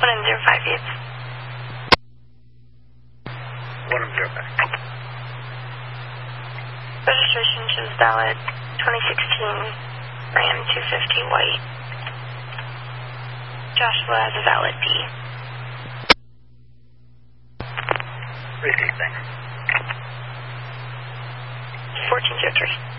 105 105. Registration shows valid 2016 Ram 250 white. Joshua has a valid D. Receive, thanks. 1403.